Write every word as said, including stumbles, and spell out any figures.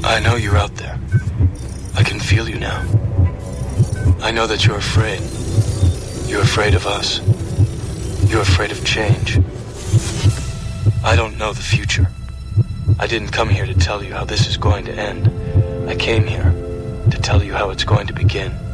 I know you're out there. I can feel you now. I know that you're afraid. You're afraid of us. You're afraid of change. I don't know the future. I didn't come here to tell you how this is going to end. I came here to tell you how it's going to begin.